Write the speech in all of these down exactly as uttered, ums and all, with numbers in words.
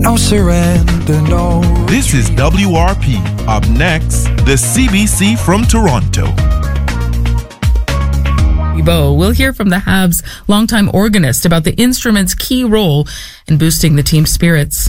no surrender, no. This is W R P. Up next, the C B C from Toronto. We'll hear from the Habs' longtime organist about the instrument's key role in boosting the team's spirits.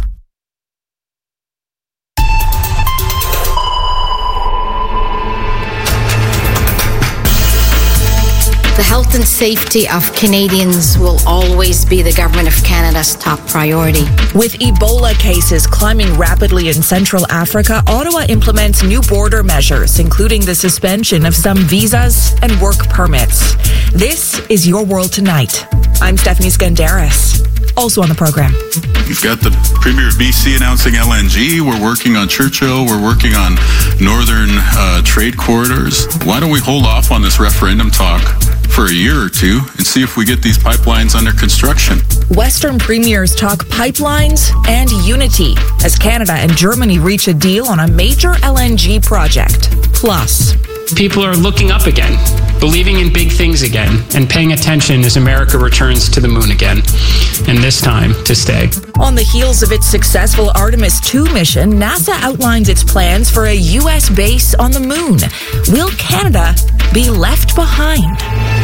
The health and safety of Canadians will always be the Government of Canada's top priority. With Ebola cases climbing rapidly in Central Africa, Ottawa implements new border measures, including the suspension of some visas and work permits. This is Your World Tonight. I'm Stephanie Skandaris. Also on the program. You've got the Premier of B C announcing L N G. We're working on Churchill. We're working on northern uh, trade corridors. Why don't we hold off on this referendum talk for a year or two and see if we get these pipelines under construction? Western premiers talk pipelines and unity as Canada and Germany reach a deal on a major L N G project. Plus, people are looking up again, believing in big things again, and paying attention as America returns to the moon again, and this time to stay. On the heels of its successful Artemis two mission, NASA outlines its plans for a U S base on the moon. Will Canada be left behind?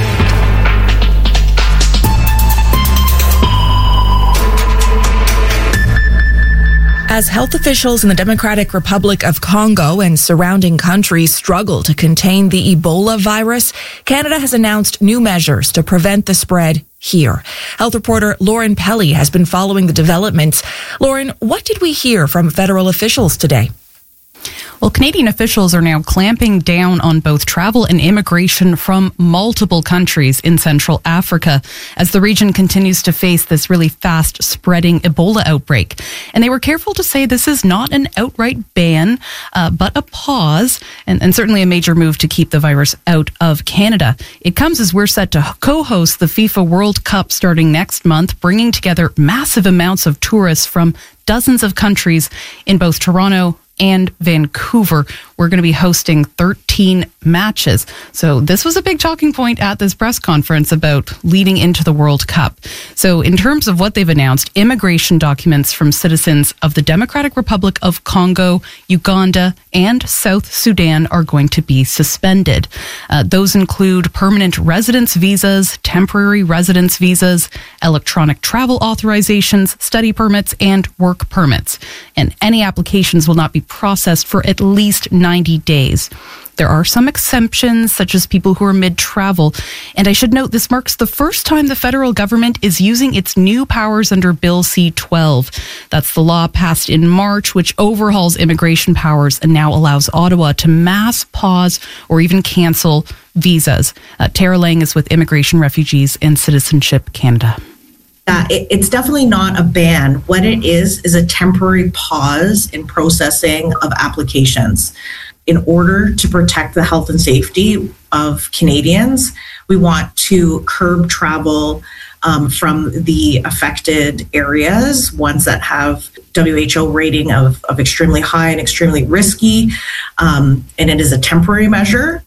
As health officials in the Democratic Republic of Congo and surrounding countries struggle to contain the Ebola virus, Canada has announced new measures to prevent the spread here. Health reporter Lauren Pelly has been following the developments. Lauren, what did we hear from federal officials today? Well, Canadian officials are now clamping down on both travel and immigration from multiple countries in Central Africa as the region continues to face this really fast spreading Ebola outbreak. And they were careful to say this is not an outright ban, uh, but a pause, and, and certainly a major move to keep the virus out of Canada. It comes as we're set to co-host the FIFA World Cup starting next month, bringing together massive amounts of tourists from dozens of countries in both Toronto and Vancouver. We're going to be hosting thirteen matches. So this was a big talking point at this press conference about leading into the World Cup. So in terms of what they've announced, immigration documents from citizens of the Democratic Republic of Congo, Uganda, and South Sudan are going to be suspended. Uh, those include permanent residence visas, temporary residence visas, electronic travel authorizations, study permits, and work permits. And any applications will not be processed for at least ninety days. There are some exceptions, such as people who are mid-travel. And I should note, this marks the first time the federal government is using its new powers under Bill C twelve. That's the law passed in March, which overhauls immigration powers and now allows Ottawa to mass pause or even cancel visas. Uh, Tara Lang is with Immigration, Refugees, and Citizenship Canada. Uh, it, it's definitely not a ban. What it is is a temporary pause in processing of applications. In order to protect the health and safety of Canadians, we want to curb travel um, from the affected areas, ones that have W H O rating of, of extremely high and extremely risky, um, and it is a temporary measure.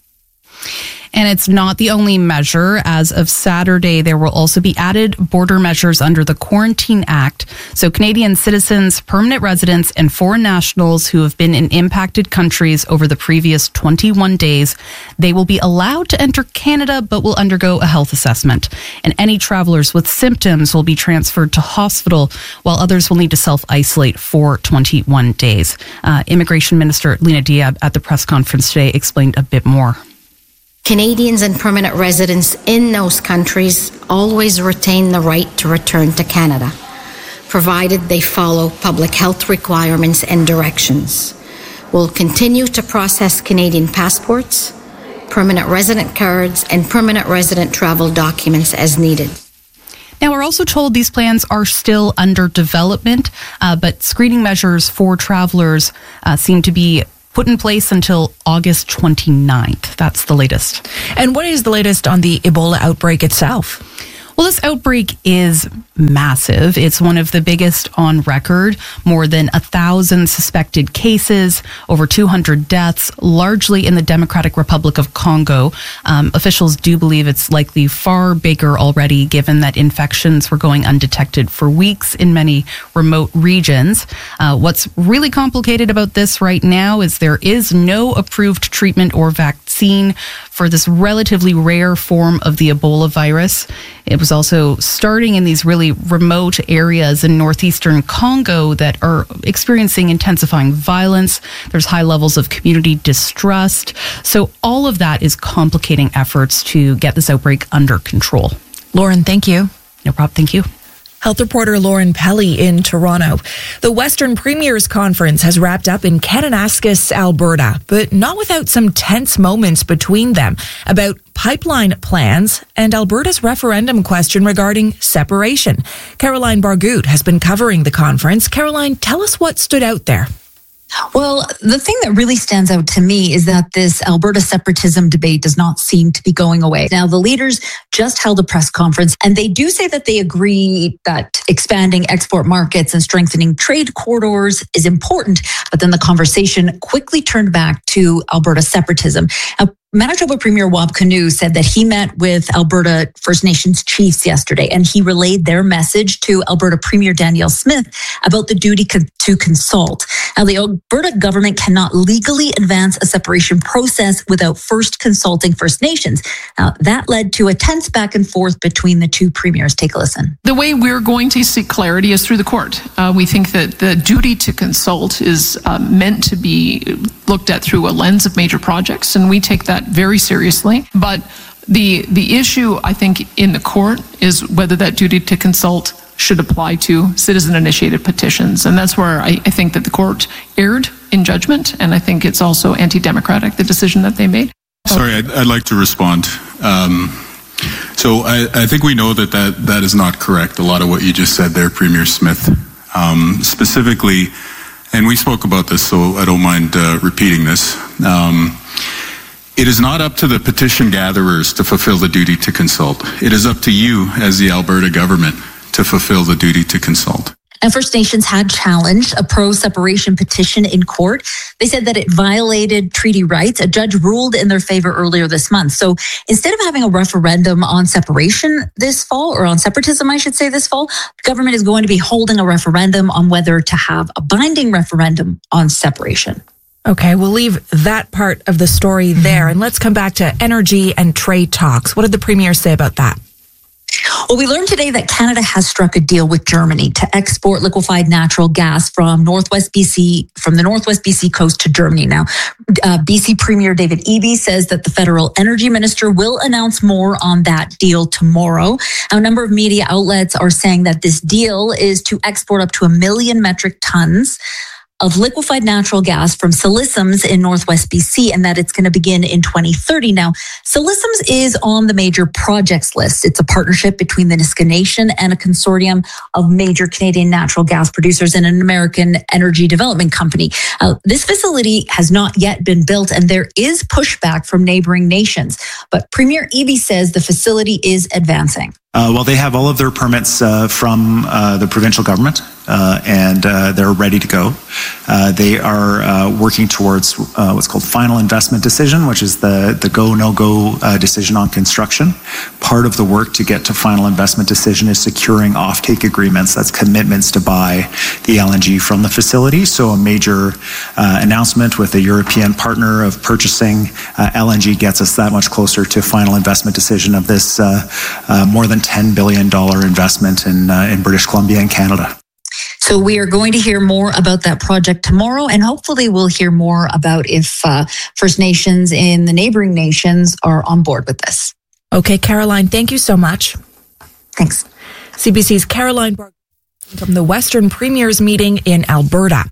And it's not the only measure. As of Saturday, there will also be added border measures under the Quarantine Act. So Canadian citizens, permanent residents, and foreign nationals who have been in impacted countries over the previous twenty-one days, they will be allowed to enter Canada, but will undergo a health assessment. And any travelers with symptoms will be transferred to hospital, while others will need to self-isolate for twenty-one days. Uh, Immigration Minister Lena Diab at the press conference today explained a bit more. Canadians and permanent residents in those countries always retain the right to return to Canada, provided they follow public health requirements and directions. We'll continue to process Canadian passports, permanent resident cards, and permanent resident travel documents as needed. Now, we're also told these plans are still under development, uh, but screening measures for travelers uh, seem to be put in place until August twenty-ninth. That's the latest. And what is the latest on the Ebola outbreak itself? Well, this outbreak is massive. It's one of the biggest on record. More than a thousand suspected cases, over two hundred deaths, largely in the Democratic Republic of Congo. Um, officials do believe it's likely far bigger already, given that infections were going undetected for weeks in many remote regions. Uh, what's really complicated about this right now is there is no approved treatment or vaccine for this relatively rare form of the Ebola virus. It was also starting in these really remote areas in northeastern Congo that are experiencing intensifying violence. There's high levels of community distrust. So all of that is complicating efforts to get this outbreak under control. Lauren, thank you. No problem. Thank you. Health reporter Lauren Pelly in Toronto. The Western Premiers Conference has wrapped up in Kananaskis, Alberta, but not without some tense moments between them about pipeline plans and Alberta's referendum question regarding separation. Caroline Bargout has been covering the conference. Caroline, tell us what stood out there. Well, the thing that really stands out to me is that this Alberta separatism debate does not seem to be going away. Now, the leaders just held a press conference, and they do say that they agree that expanding export markets and strengthening trade corridors is important, but then the conversation quickly turned back to Alberta separatism. Now, Manitoba Premier Wab Kinew said that he met with Alberta First Nations chiefs yesterday, and he relayed their message to Alberta Premier Danielle Smith about the duty co- to consult. Now, the Alberta government cannot legally advance a separation process without first consulting First Nations. Now, that led to a tense back and forth between the two premiers. Take a listen. The way we're going to seek clarity is through the court. Uh, we think that the duty to consult is uh, meant to be looked at through a lens of major projects, and we take that very seriously. But the the issue, I think, in the court is whether that duty to consult should apply to citizen-initiated petitions. And that's where I, I think that the court erred in judgment, and I think it's also anti-democratic, the decision that they made. Sorry, I'd, I'd like to respond. Um, so I, I think we know that, that that is not correct, a lot of what you just said there, Premier Smith. Um, specifically, and we spoke about this, so I don't mind uh, repeating this. Um, It is not up to the petition gatherers to fulfill the duty to consult. It is up to you as the Alberta government to fulfill the duty to consult. And First Nations had challenged a pro-separation petition in court. They said that it violated treaty rights. A judge ruled in their favor earlier this month. So instead of having a referendum on separation this fall, or on separatism, I should say this fall, the government is going to be holding a referendum on whether to have a binding referendum on separation. Okay, we'll leave that part of the story there, and let's come back to energy and trade talks. What did the Premier say about that? Well, we learned today that Canada has struck a deal with Germany to export liquefied natural gas from Northwest B C, from the Northwest B C coast to Germany. Now, uh, B C Premier David Eby says that the federal energy minister will announce more on that deal tomorrow. A number of media outlets are saying that this deal is to export up to a million metric tons of liquefied natural gas from Silesums in Northwest B C, and that it's going to begin in twenty thirty. Now, Silesums is on the major projects list. It's a partnership between the Nisga'a Nation and a consortium of major Canadian natural gas producers and an American energy development company. Uh, this facility has not yet been built, and there is pushback from neighboring nations. But Premier Eby says the facility is advancing. Uh, well, they have all of their permits uh, from uh, the provincial government, uh, and uh, they're ready to go. Uh, they are uh, working towards uh, what's called final investment decision, which is the, the go, no-go uh, decision on construction. Part of the work to get to final investment decision is securing offtake agreements. That's commitments to buy the L N G from the facility. So a major uh, announcement with a European partner of purchasing uh, L N G gets us that much closer to final investment decision of this uh, uh, more than ten billion dollars investment in uh, in British Columbia and Canada. So we are going to hear more about that project tomorrow, and hopefully we'll hear more about if uh, First Nations in the neighboring nations are on board with this. Okay, Caroline, thank you so much. Thanks. C B C's Caroline Bargout from the Western Premiers meeting in Alberta.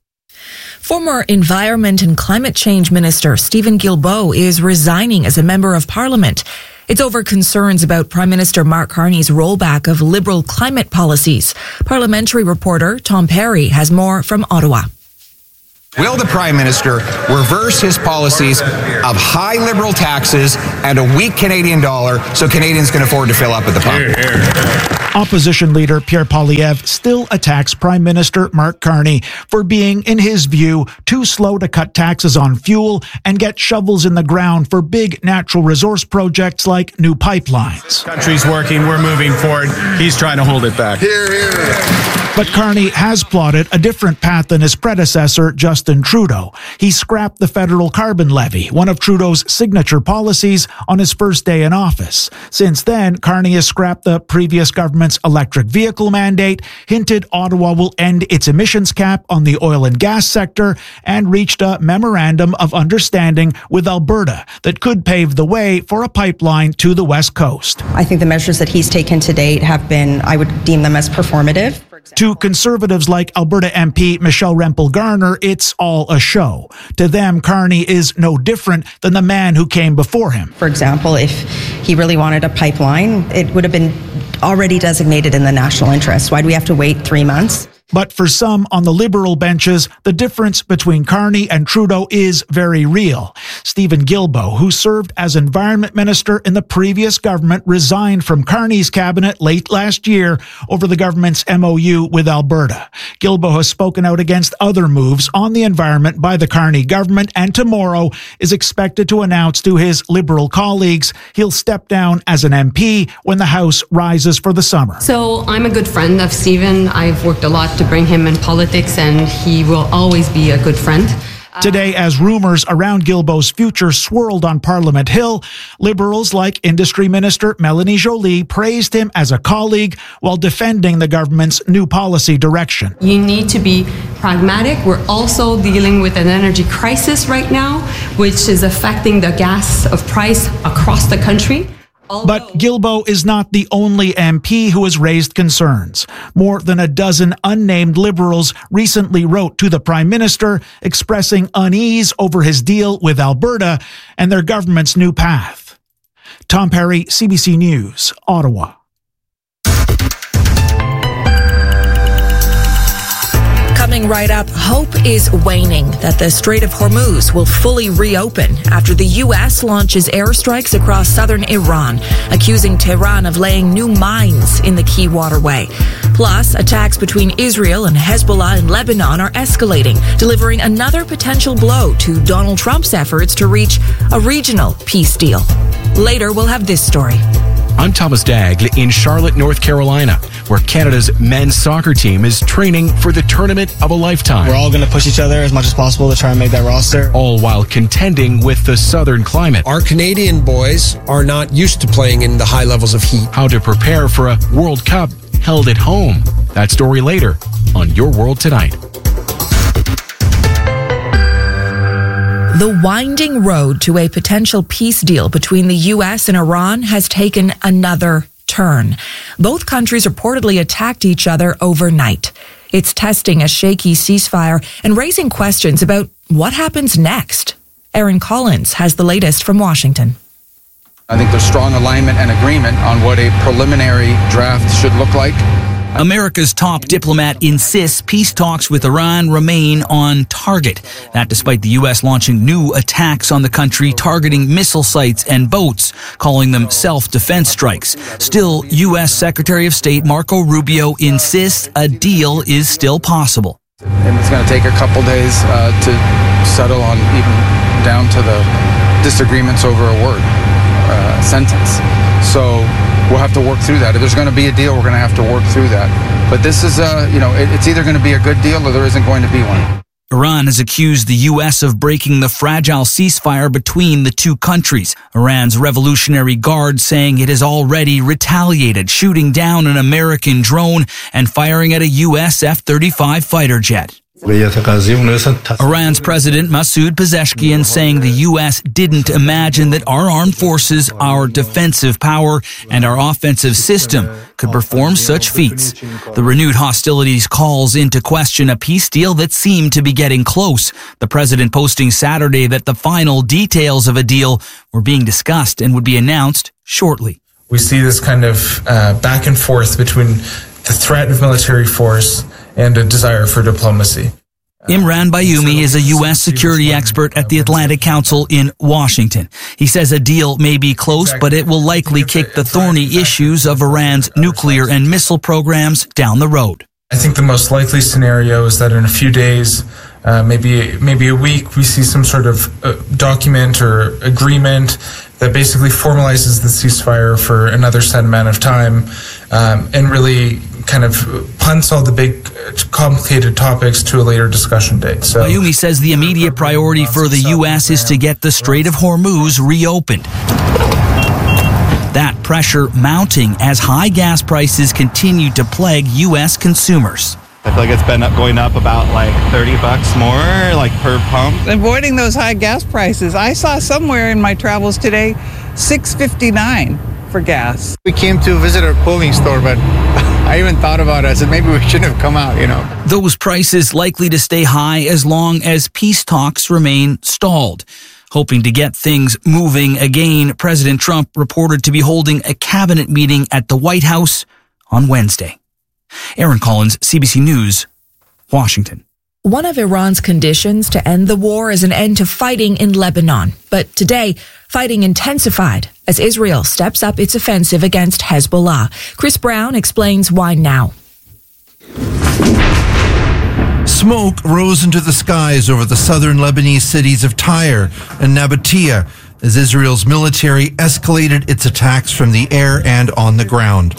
Former Environment and Climate Change Minister Stephen Guilbeault is resigning as a Member of Parliament. It's over concerns about Prime Minister Mark Carney's rollback of Liberal climate policies. Parliamentary reporter Tom Perry has more from Ottawa. Will the Prime Minister reverse his policies of high Liberal taxes and a weak Canadian dollar so Canadians can afford to fill up at the pump? Opposition leader Pierre Poilievre still attacks Prime Minister Mark Carney for being, in his view, too slow to cut taxes on fuel and get shovels in the ground for big natural resource projects like new pipelines. Country's working, we're moving forward. He's trying to hold it back. Here, here. But Carney has plotted a different path than his predecessor, Justin Trudeau. He scrapped the federal carbon levy, one of Trudeau's signature policies, on his first day in office. Since then, Carney has scrapped the previous government's electric vehicle mandate, hinted Ottawa will end its emissions cap on the oil and gas sector, and reached a memorandum of understanding with Alberta that could pave the way for a pipeline to the West Coast. I think the measures that he's taken to date have been, I would deem them as performative. To Conservatives like Alberta M P Michelle Rempel-Garner, it's all a show. To them, Carney is no different than the man who came before him. For example, if he really wanted a pipeline, it would have been already designated in the national interest. Why do we have to wait three months? But for some on the Liberal benches, the difference between Carney and Trudeau is very real. Stephen Guilbeault, who served as Environment Minister in the previous government, resigned from Carney's cabinet late last year over the government's M O U with Alberta. Guilbeault has spoken out against other moves on the environment by the Carney government, and tomorrow is expected to announce to his Liberal colleagues he'll step down as an M P when the House rises for the summer. So I'm a good friend of Stephen. I've worked a lot to bring him in politics, and he will always be a good friend. Today, as rumors around Guilbeault's future swirled on Parliament Hill, Liberals like Industry Minister Melanie Joly praised him as a colleague while defending the government's new policy direction. You need to be pragmatic. We're also dealing with an energy crisis right now, which is affecting the gas of price across the country. But Guilbeault is not the only M P who has raised concerns. More than a dozen unnamed Liberals recently wrote to the Prime Minister expressing unease over his deal with Alberta and their government's new path. Tom Perry, C B C News, Ottawa. Coming right up, hope is waning that the Strait of Hormuz will fully reopen after the U S launches airstrikes across southern Iran, accusing Tehran of laying new mines in the key waterway. Plus, attacks between Israel and Hezbollah in Lebanon are escalating, delivering another potential blow to Donald Trump's efforts to reach a regional peace deal. Later, we'll have this story. I'm Thomas Dagg in Charlotte, North Carolina, where Canada's men's soccer team is training for the tournament of a lifetime. We're all going to push each other as much as possible to try and make that roster. All while contending with the southern climate. Our Canadian boys are not used to playing in the high levels of heat. How to prepare for a World Cup held at home. That story later on Your World Tonight. The winding road to a potential peace deal between the U S and Iran has taken another turn. Both countries reportedly attacked each other overnight. It's testing a shaky ceasefire and raising questions about what happens next. Aaron Collins has the latest from Washington. I think there's strong alignment and agreement on what a preliminary draft should look like. America's top diplomat insists peace talks with Iran remain on target. That despite the U S launching new attacks on the country, targeting missile sites and boats, calling them self-defense strikes. Still, U S Secretary of State Marco Rubio insists a deal is still possible. And it's going to take a couple days uh, to settle on even down to the disagreements over a word, uh, sentence. So we'll have to work through that. If there's going to be a deal, we're going to have to work through that. But this is, uh, you know, it, it's either going to be a good deal or there isn't going to be one. Iran has accused the U S of breaking the fragile ceasefire between the two countries. Iran's Revolutionary Guard saying it has already retaliated, shooting down an American drone and firing at a U S F thirty-five fighter jet. Iran's President Masoud Pezeshkian saying the U S didn't imagine that our armed forces, our defensive power, and our offensive system could perform such feats. The renewed hostilities calls into question a peace deal that seemed to be getting close. The president posting Saturday that the final details of a deal were being discussed and would be announced shortly. We see this kind of uh, back and forth between the threat of military force and a desire for diplomacy. Imran Bayoumi is a U S security expert at the Atlantic Council in Washington. He says a deal may be close, but it will likely kick the thorny issues of Iran's nuclear and missile programs down the road. I think the most likely scenario is that in a few days, uh, maybe maybe a week, we see some sort of uh, document or agreement that basically formalizes the ceasefire for another set amount of time, um, and really kind of punts all the big, complicated topics to a later discussion date. So, Bayoumi says the immediate priority for the U S is to get the Strait of Hormuz reopened. That pressure mounting as high gas prices continue to plague U S consumers. I feel like it's been up, going up about like thirty bucks more, like per pump. Avoiding those high gas prices. I saw somewhere in my travels today, six fifty-nine for gas. We came to visit our clothing store, but I even thought about it. I said maybe we shouldn't have come out, you know. Those prices likely to stay high as long as peace talks remain stalled. Hoping to get things moving again, President Trump reported to be holding a cabinet meeting at the White House on Wednesday. Aaron Collins, C B C News, Washington. One of Iran's conditions to end the war is an end to fighting in Lebanon. But today, fighting intensified as Israel steps up its offensive against Hezbollah. Chris Brown explains why now. Smoke rose into the skies over the southern Lebanese cities of Tyre and Nabatea as Israel's military escalated its attacks from the air and on the ground.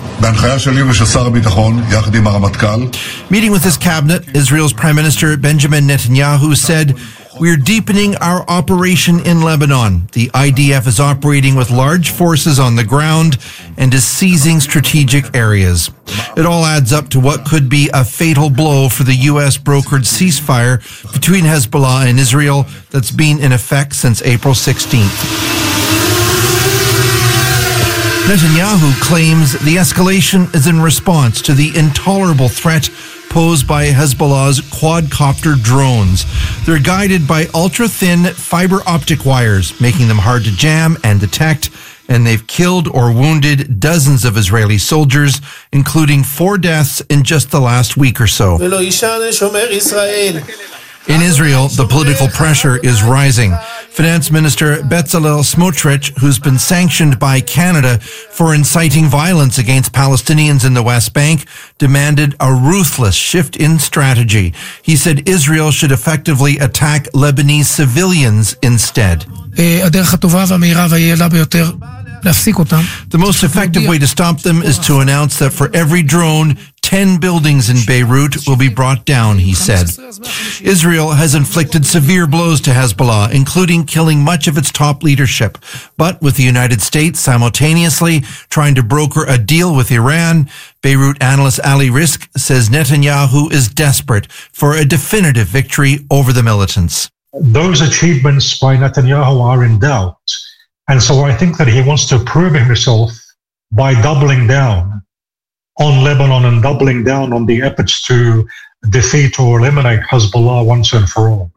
Meeting with his cabinet, Israel's Prime Minister Benjamin Netanyahu said, "We are deepening our operation in Lebanon. The I D F is operating with large forces on the ground and is seizing strategic areas." It all adds up to what could be a fatal blow for the U S brokered ceasefire between Hezbollah and Israel that's been in effect since April sixteenth. Netanyahu claims the escalation is in response to the intolerable threat posed by Hezbollah's quadcopter drones. They're guided by ultra-thin fiber optic wires, making them hard to jam and detect, and they've killed or wounded dozens of Israeli soldiers, including four deaths in just the last week or so. In Israel, the political pressure is rising. Finance Minister Bezalel Smotrich, who's been sanctioned by Canada for inciting violence against Palestinians in the West Bank, demanded a ruthless shift in strategy. He said Israel should effectively attack Lebanese civilians instead. The most effective way to stop them is to announce that for every drone, ten buildings in Beirut will be brought down, he said. Israel has inflicted severe blows to Hezbollah, including killing much of its top leadership. But with the United States simultaneously trying to broker a deal with Iran, Beirut analyst Ali Risk says Netanyahu is desperate for a definitive victory over the militants. Those achievements by Netanyahu are in doubt. And so I think that he wants to prove himself by doubling down on Lebanon and doubling down on the efforts to defeat or eliminate Hezbollah once and for all.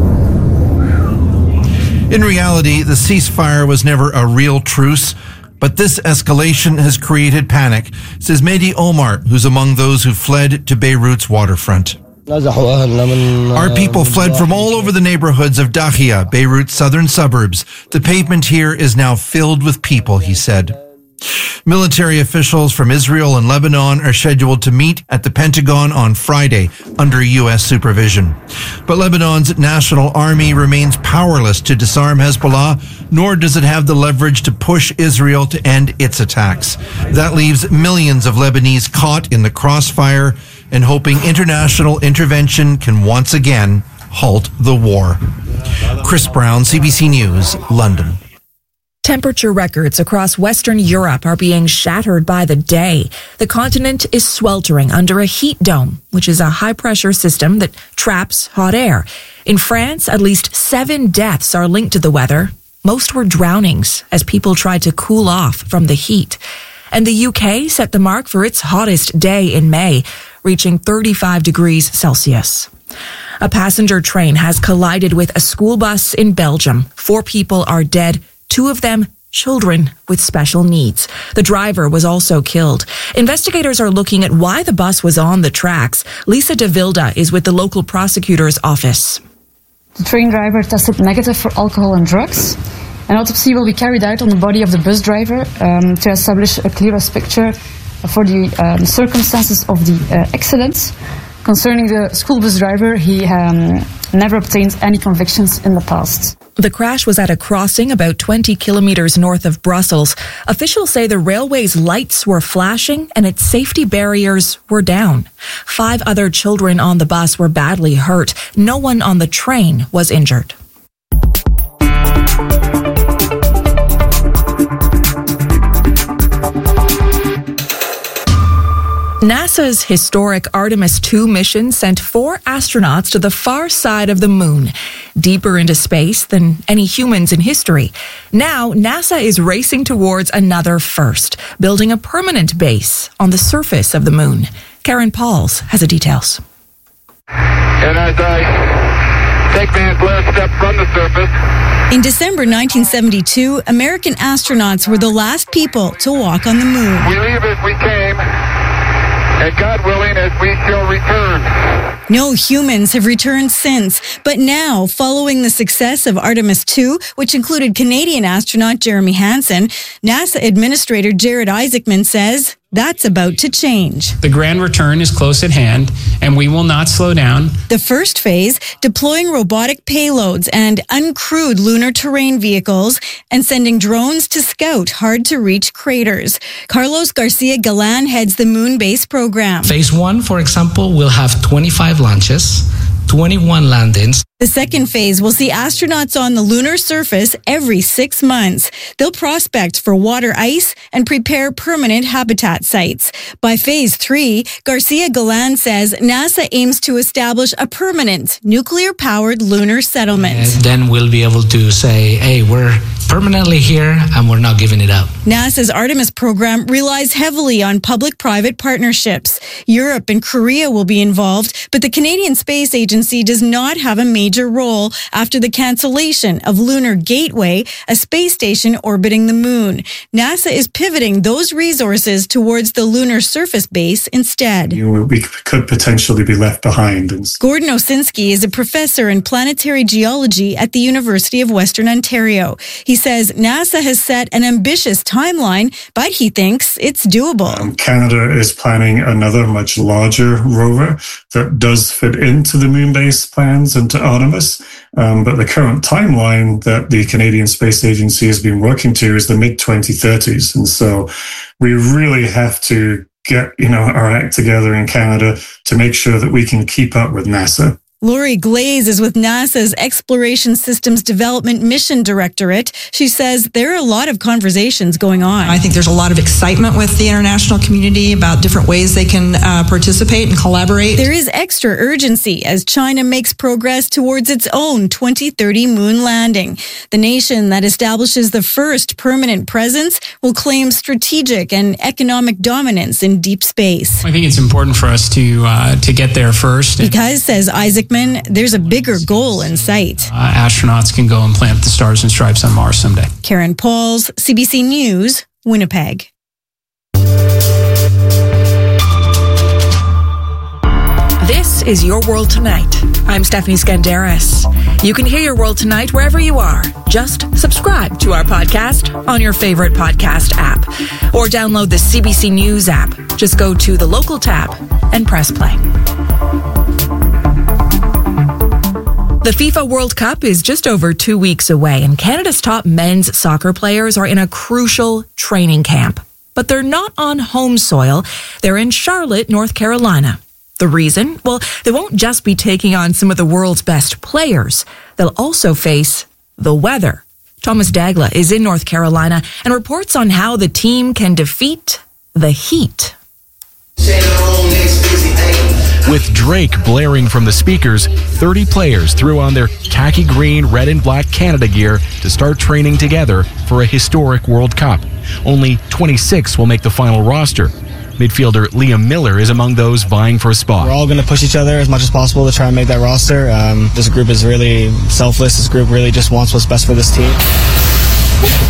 In reality, the ceasefire was never a real truce, but this escalation has created panic, says Mehdi Omar, who's among those who fled to Beirut's waterfront. Our people fled from all over the neighborhoods of Dahia, Beirut's southern suburbs. The pavement here is now filled with people, he said. Military officials from Israel and Lebanon are scheduled to meet at the Pentagon on Friday under U S supervision. But Lebanon's National Army remains powerless to disarm Hezbollah, nor does it have the leverage to push Israel to end its attacks. That leaves millions of Lebanese caught in the crossfire and hoping international intervention can once again halt the war. Chris Brown, C B C News, London. Temperature records across Western Europe are being shattered by the day. The continent is sweltering under a heat dome, which is a high-pressure system that traps hot air. In France, at least seven deaths are linked to the weather. Most were drownings as people tried to cool off from the heat. And the U K set the mark for its hottest day in May, reaching thirty-five degrees Celsius. A passenger train has collided with a school bus in Belgium. Four people are dead, two of them children with special needs. The driver was also killed. Investigators are looking at why the bus was on the tracks. Lisa De Vilda is with the local prosecutor's office. The train driver tested negative for alcohol and drugs. An autopsy will be carried out on the body of the bus driver um, to establish a clearest picture for the um, circumstances of the uh, accident. Concerning the school bus driver, he um, never obtained any convictions in the past. The crash was at a crossing about twenty kilometres north of Brussels. Officials say the railway's lights were flashing and its safety barriers were down. Five other children on the bus were badly hurt. No one on the train was injured. NASA's historic Artemis two mission sent four astronauts to the far side of the moon, deeper into space than any humans in history. Now, NASA is racing towards another first, building a permanent base on the surface of the moon. Karen Pauls has the details. And as I take man's last step from the surface. In December nineteen seventy-two, American astronauts were the last people to walk on the moon. We leave as we came. And God willing, as we shall return. No humans have returned since. But now, following the success of Artemis two, which included Canadian astronaut Jeremy Hansen, NASA Administrator Jared Isaacman says that's about to change. The grand return is close at hand, and we will not slow down. The first phase, deploying robotic payloads and uncrewed lunar terrain vehicles and sending drones to scout hard-to-reach craters. Carlos Garcia Galan heads the moon base program. Phase one, for example, will have twenty-five launches, twenty-one landings. The second phase will see astronauts on the lunar surface every six months. They'll prospect for water ice and prepare permanent habitat sites. By phase three, Garcia Galan says NASA aims to establish a permanent nuclear-powered lunar settlement. And then we'll be able to say, hey, we're permanently here and we're not giving it up. NASA's Artemis program relies heavily on public-private partnerships. Europe and Korea will be involved, but the Canadian Space Agency does not have a major role after the cancellation of Lunar Gateway, a space station orbiting the moon. NASA is pivoting those resources towards the lunar surface base instead. You know, we could potentially be left behind. Gordon Osinski is a professor in planetary geology at the University of Western Ontario. He says NASA has set an ambitious timeline, but he thinks it's doable. Um, Canada is planning another much larger rover that does fit into the moon base plans and to Artemis. Um, but the current timeline that the Canadian Space Agency has been working to is the mid twenty thirties. And so we really have to get, you know, our act together in Canada to make sure that we can keep up with NASA. Lori Glaze is with NASA's Exploration Systems Development Mission Directorate. She says there are a lot of conversations going on. I think there's a lot of excitement with the international community about different ways they can uh, participate and collaborate. There is extra urgency as China makes progress towards its own twenty thirty moon landing. The nation that establishes the first permanent presence will claim strategic and economic dominance in deep space. I think it's important for us to uh, to get there first. Because, says Isaac, there's a bigger goal in sight. Uh, astronauts can go and plant the stars and stripes on Mars someday. Karen Pauls, C B C News, Winnipeg. This is Your World Tonight. I'm Stephanie Skandaris. You can hear Your World Tonight wherever you are. Just subscribe to our podcast on your favorite podcast app or download the C B C News app. Just go to the local tab and press play. The FIFA World Cup is just over two weeks away, and Canada's top men's soccer players are in a crucial training camp. But they're not on home soil. They're in Charlotte, North Carolina. The reason? Well, they won't just be taking on some of the world's best players. They'll also face the weather. Thomas Dagla is in North Carolina and reports on how the team can defeat the heat. With Drake blaring from the speakers, thirty players threw on their khaki green, red and black Canada gear to start training together for a historic World Cup. Only twenty-six will make the final roster. Midfielder Liam Miller is among those vying for a spot. We're all going to push each other as much as possible to try and make that roster. Um, this group is really selfless. This group really just wants what's best for this team.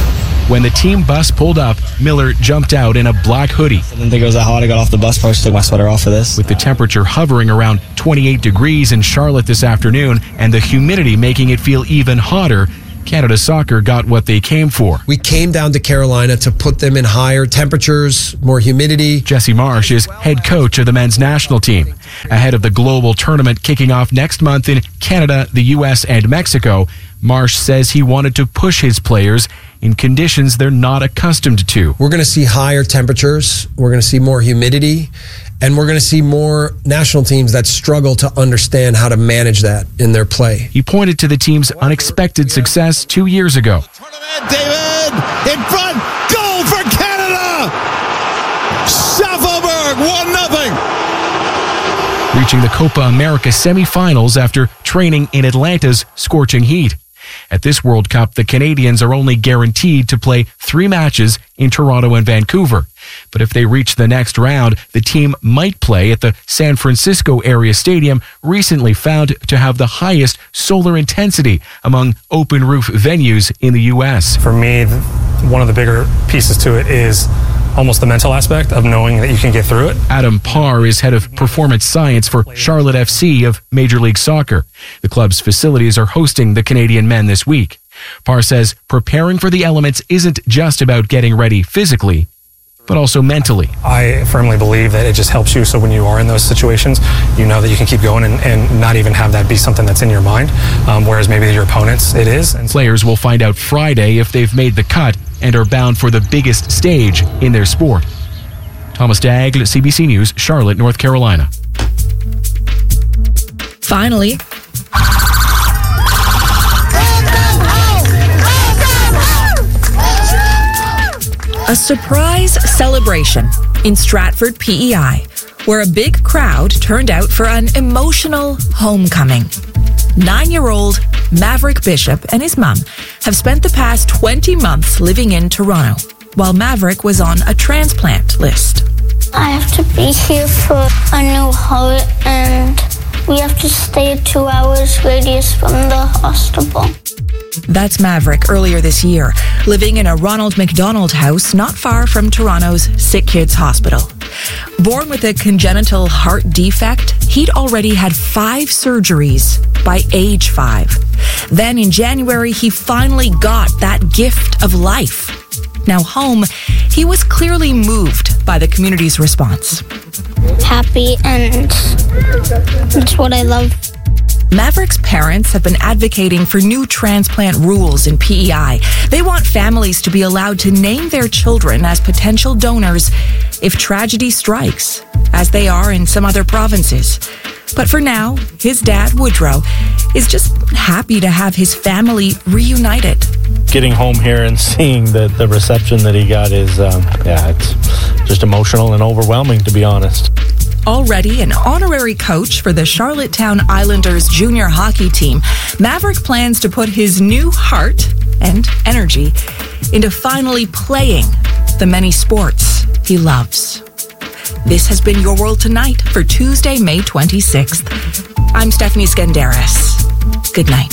When the team bus pulled up, Miller jumped out in a black hoodie. I didn't think it was that hot. I got off the bus, probably took my sweater off for this. With the temperature hovering around twenty-eight degrees in Charlotte this afternoon and the humidity making it feel even hotter, Canada Soccer got what they came for. We came down to Carolina to put them in higher temperatures, more humidity. Jesse Marsh is head coach of the men's national team. Ahead of the global tournament kicking off next month in Canada, the U S, and Mexico, Marsh says he wanted to push his players in conditions they're not accustomed to. We're going to see higher temperatures, we're going to see more humidity, and we're going to see more national teams that struggle to understand how to manage that in their play. He pointed to the team's unexpected success two years ago. David in front, goal for Canada! Schaffelberg, one nothing. Reaching the Copa America semifinals after training in Atlanta's scorching heat. At this World Cup, the Canadians are only guaranteed to play three matches in Toronto and Vancouver. But if they reach the next round, the team might play at the San Francisco area stadium, recently found to have the highest solar intensity among open-roof venues in the U S. For me, one of the bigger pieces to it is almost the mental aspect of knowing that you can get through it. Adam Parr is head of performance science for Charlotte F C of Major League Soccer. The club's facilities are hosting the Canadian men this week. Parr says preparing for the elements isn't just about getting ready physically, but also mentally. I firmly believe that it just helps you, so when you are in those situations, you know that you can keep going and, and not even have that be something that's in your mind, um, whereas maybe your opponents, it is. And players will find out Friday if they've made the cut and are bound for the biggest stage in their sport. Thomas Daigle, C B C News, Charlotte, North Carolina. Finally, a surprise celebration in Stratford, P E I, where a big crowd turned out for an emotional homecoming. Nine-year-old Maverick Bishop and his mum have spent the past twenty months living in Toronto, while Maverick was on a transplant list. I have to be here for a new heart, and we have to stay at two hours radius from the hospital. That's Maverick earlier this year, living in a Ronald McDonald house not far from Toronto's Sick Kids Hospital. Born with a congenital heart defect, he'd already had five surgeries by age five. Then in January, he finally got that gift of life. Now home, he was clearly moved by the community's response. Happy, and it's what I love. Maverick's parents have been advocating for new transplant rules in P E I. They want families to be allowed to name their children as potential donors if tragedy strikes, as they are in some other provinces. But for now, his dad, Woodrow, is just happy to have his family reunited. Getting home here and seeing the, the reception that he got is, um, yeah, it's just emotional and overwhelming, to be honest. Already an honorary coach for the Charlottetown Islanders junior hockey team, Maverick plans to put his new heart and energy into finally playing the many sports he loves. This has been Your World Tonight for Tuesday, May twenty-sixth. I'm Stephanie Skenderis. Good night.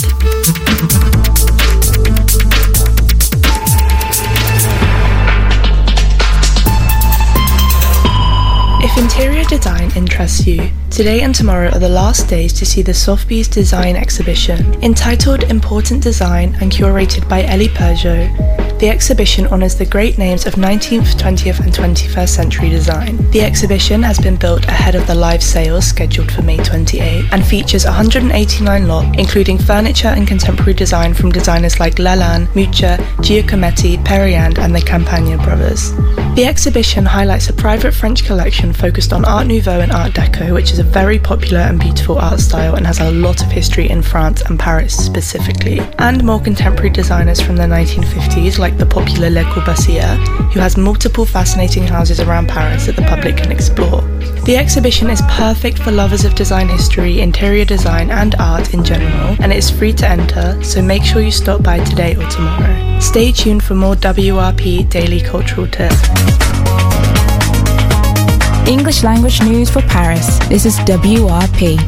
If interior design interests you, today and tomorrow are the last days to see the Sotheby's Design Exhibition. Entitled Important Design and curated by Elie Peugeot, the exhibition honours the great names of nineteenth, twentieth and twenty-first century design. The exhibition has been built ahead of the live sales scheduled for May twenty-eighth and features one hundred eighty-nine lots, including furniture and contemporary design from designers like Lalanne, Mucha, Giacometti, Perriand and the Campagna brothers. The exhibition highlights a private French collection focused on Art Nouveau and Art Deco, which is a very popular and beautiful art style and has a lot of history in France and Paris specifically, and more contemporary designers from the nineteen fifties like the popular Le Corbusier, who has multiple fascinating houses around Paris that the public can explore. The exhibition is perfect for lovers of design history, interior design and art in general, and it is free to enter, so make sure you stop by today or tomorrow. Stay tuned for more W R P Daily Cultural Tips. English language news for Paris. This is W R P.